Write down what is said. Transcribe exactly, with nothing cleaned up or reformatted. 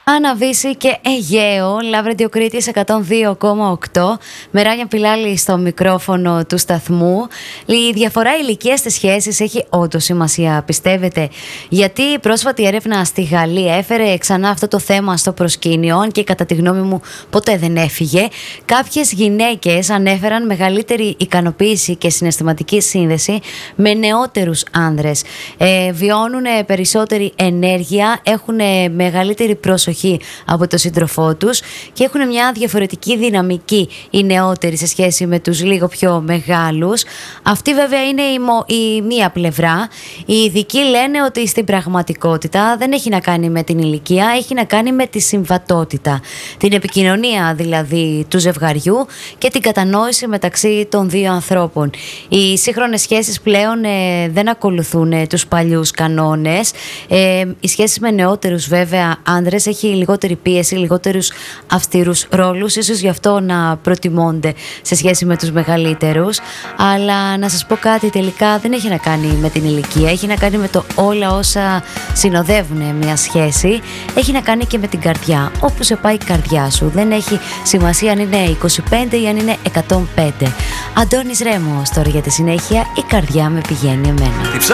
Αναβίση και Αιγαίο, Λαύριο Κρήτης εκατόν δύο κόμμα οκτώ. Μεράνια Πιλάλη στο μικρόφωνο του σταθμού. Η διαφορά ηλικίας στις σχέσεις έχει όντως σημασία, πιστεύετε? Γιατί η πρόσφατη έρευνα στη Γαλλία έφερε ξανά αυτό το θέμα στο προσκήνιο, αν και κατά τη γνώμη μου ποτέ δεν έφυγε. Κάποιες γυναίκες ανέφεραν μεγαλύτερη ικανοποίηση και συναισθηματική σύνδεση με νεότερους άνδρες. Ε, βιώνουν περισσότερη ενέργεια, έχουν μεγαλύτερη προσοχή από τον σύντροφό τους και έχουν μια διαφορετική δυναμική οι νεότεροι σε σχέση με τους λίγο πιο μεγάλους. Αυτή βέβαια είναι η, μο, η μία πλευρά. Οι ειδικοί λένε ότι στην πραγματικότητα δεν έχει να κάνει με την ηλικία, έχει να κάνει με τη συμβατότητα. Την επικοινωνία δηλαδή του ζευγαριού και την κατανόηση μεταξύ των δύο ανθρώπων. Οι σύγχρονες σχέσεις πλέον ε, δεν ακολουθούν ε, τους παλιούς κανόνες. Ε, οι σχέσεις με νεότερους βέβαια άνδρες έχει λιγότερη πίεση, λιγότερους αυστηρούς ρόλους, ίσως γι' αυτό να προτιμώνται σε σχέση με τους μεγαλύτερους. Αλλά να σας πω κάτι, τελικά δεν έχει να κάνει με την ηλικία, έχει να κάνει με το όλα όσα συνοδεύουν μια σχέση, έχει να κάνει και με την καρδιά. Όπου σε πάει η καρδιά σου, δεν έχει σημασία αν είναι είκοσι πέντε ή αν είναι εκατόν πέντε. Αντώνης Ρέμος τώρα για τη συνέχεια, η καρδιά με πηγαίνει εμένα.